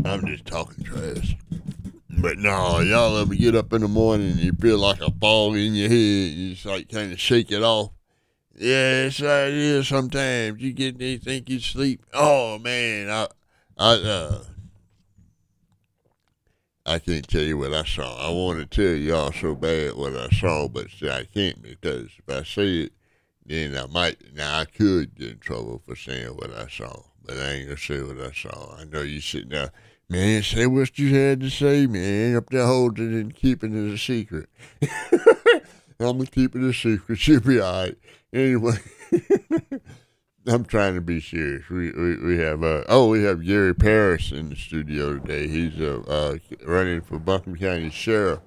I'm just talking trash. But no, y'all ever get up in the morning and you feel like a fog in your head, you just like kind of shake it off. Yeah, it's how it is sometimes. You get there, think you sleep. Oh man, I can't tell you what I saw. I want to tell y'all so bad what I saw, but see, I can't because if I say it, then I could get in trouble for saying what I saw. But I ain't gonna say what I saw. I know you sitting there, man, say what you had to say, man. Up there holding it and keeping it a secret. I'm gonna keep it a secret. She'll be all right. Anyway, I'm trying to be serious. We have Gary Parrish in the studio today. He's running for Buncombe County Sheriff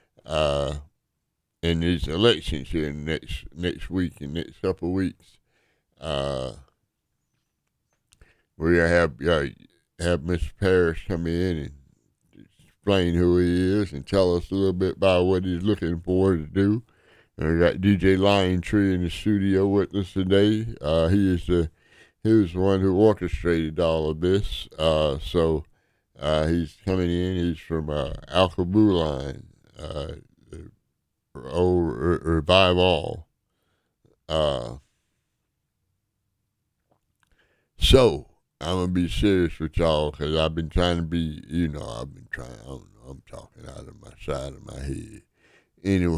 in these elections here next week and next couple of weeks. We have Mr. Parrish come in and explain who he is and tell us a little bit about what he's looking for to do. And we got DJ Lion Tree in the studio with us today. He was the one who orchestrated all of this. So he's coming in. He's from Alcaboo Line, old Revive All. So I'm gonna be serious with y'all because I've been trying to be. I don't know. I'm talking out of my side of my head. Anyway.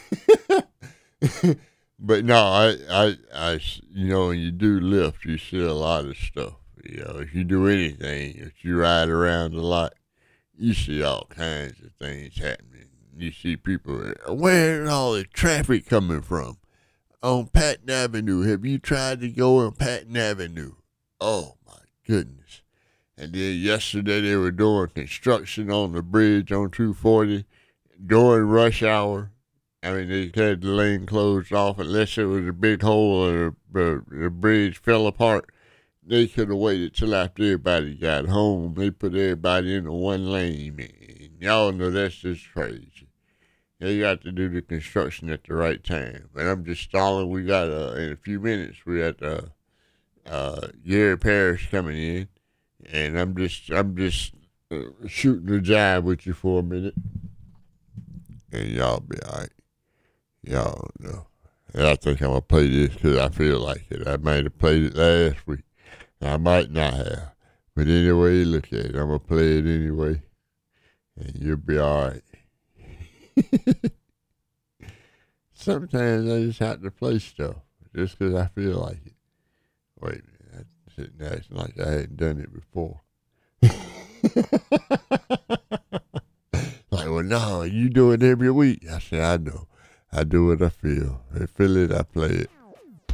But no, I, when you do lift, you see a lot of stuff. If you do anything, if you ride around a lot, you see all kinds of things happening. You see people, where is all the traffic coming from? On Patton Avenue. Have you tried to go on Patton Avenue? Oh my goodness. And then yesterday they were doing construction on the bridge on 240 during rush hour. I mean, they had the lane closed off unless it was a big hole or the bridge fell apart. They could have waited till after everybody got home. They put everybody into one lane, man. Y'all know that's just crazy. They got to do the construction at the right time. But I'm just stalling. We got, in a few minutes, we got Gary Parrish coming in. And I'm just shooting the jive with you for a minute. And y'all be all right. Y'all know. And I think I'm going to play this because I feel like it. I might have played it last week. I might not have. But anyway you look at it, I'm going to play it anyway. And you'll be all right. Sometimes I just have to play stuff just because I feel like it. Wait a minute. I'm sitting there acting like I hadn't done it before. Like, well, no, you do it every week. I say, I know. I do what I feel. I feel it, I play it.